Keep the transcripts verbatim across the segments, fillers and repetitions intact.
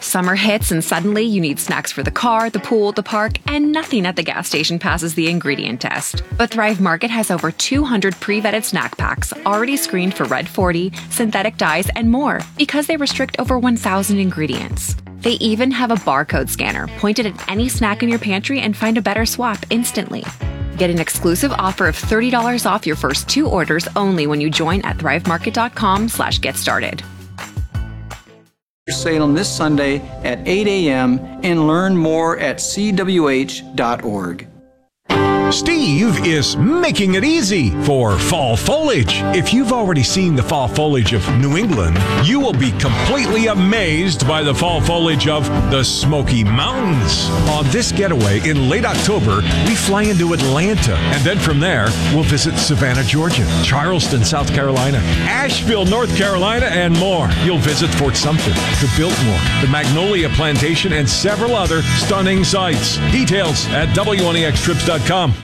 Summer hits and suddenly you need snacks for the car, the pool, the park, and nothing at the gas station passes the ingredient test. But Thrive Market has over two hundred pre-vetted snack packs already screened for Red forty, synthetic dyes, and more because they restrict over one thousand ingredients. They even have a barcode scanner pointed at any snack in your pantry and find a better swap instantly. Get an exclusive offer of thirty dollars off your first two orders only when you join at thrivemarket.com slash get started. Salem this Sunday at eight a.m. and learn more at c w h dot org. Steve is making it easy for fall foliage. If you've already seen the fall foliage of New England, you will be completely amazed by the fall foliage of the Smoky Mountains. On this getaway in late October, we fly into Atlanta, and then from there, we'll visit Savannah, Georgia, Charleston, South Carolina, Asheville, North Carolina, and more. You'll visit Fort Sumter, the Biltmore, the Magnolia Plantation, and several other stunning sights. Details at W N A X trips dot com.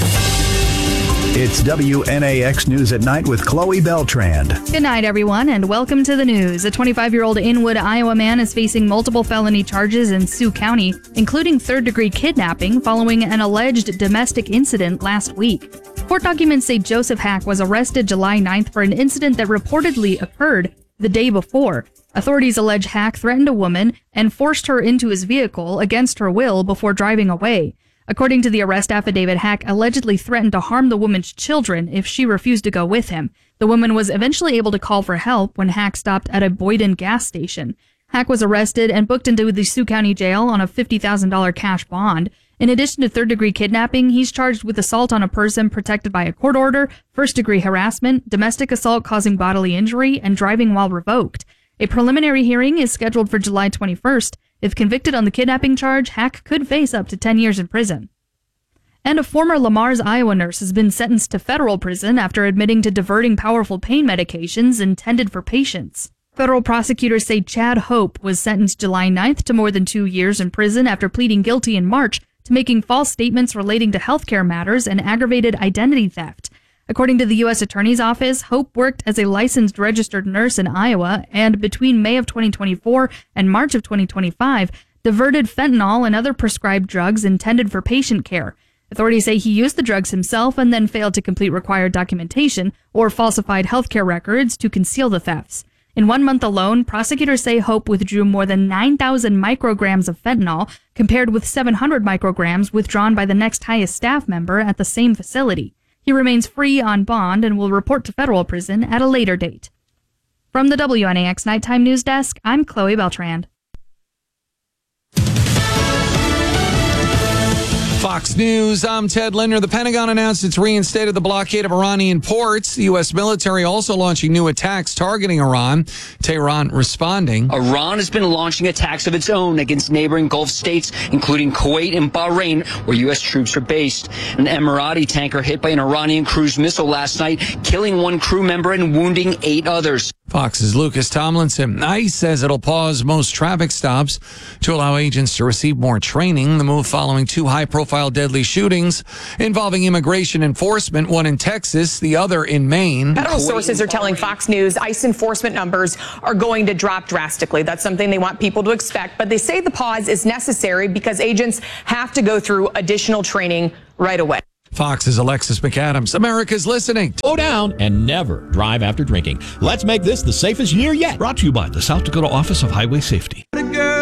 It's W N A X News at Night with Chloe Beltrand. Good night, everyone, and welcome to the news. A twenty-five-year-old Inwood, Iowa man is facing multiple felony charges in Sioux County, including third-degree kidnapping following an alleged domestic incident last week. Court documents say Joseph Hack was arrested July ninth for an incident that reportedly occurred the day before. Authorities allege Hack threatened a woman and forced her into his vehicle against her will before driving away. According to the arrest affidavit, Hack allegedly threatened to harm the woman's children if she refused to go with him. The woman was eventually able to call for help when Hack stopped at a Boyden gas station. Hack was arrested and booked into the Sioux County Jail on a fifty thousand dollars cash bond. In addition to third-degree kidnapping, he's charged with assault on a person protected by a court order, first-degree harassment, domestic assault causing bodily injury, and driving while revoked. A preliminary hearing is scheduled for July twenty-first. If convicted on the kidnapping charge, Hack could face up to ten years in prison. And a former Lamar's, Iowa nurse has been sentenced to federal prison after admitting to diverting powerful pain medications intended for patients. Federal prosecutors say Chad Hope was sentenced July ninth to more than two years in prison after pleading guilty in March to making false statements relating to healthcare matters and aggravated identity theft. According to the U S Attorney's Office, Hope worked as a licensed registered nurse in Iowa and between May of twenty twenty-four and March of twenty twenty-five, diverted fentanyl and other prescribed drugs intended for patient care. Authorities say he used the drugs himself and then failed to complete required documentation or falsified healthcare records to conceal the thefts. In one month alone, prosecutors say Hope withdrew more than nine thousand micrograms of fentanyl, compared with seven hundred micrograms withdrawn by the next highest staff member at the same facility. He remains free on bond and will report to federal prison at a later date. From the W N A X Nighttime News Desk, I'm Chloe Beltrand. Fox News, I'm Ted Linder. The Pentagon announced it's reinstated the blockade of Iranian ports. The U S military also launching new attacks targeting Iran. Tehran responding. Iran has been launching attacks of its own against neighboring Gulf states, including Kuwait and Bahrain, where U S troops are based. An Emirati tanker hit by an Iranian cruise missile last night, killing one crew member and wounding eight others. Fox's Lucas Tomlinson. ICE says it'll pause most traffic stops to allow agents to receive more training. The move following two high-profile deadly shootings involving immigration enforcement, one in Texas, the other in Maine. Federal sources are telling Fox News ICE enforcement numbers are going to drop drastically. That's something they want people to expect. But they say the pause is necessary because agents have to go through additional training right away. Fox's Alexis McAdams. America's listening. Slow down and never drive after drinking. Let's make this the safest year yet. Brought to you by the South Dakota Office of Highway Safety.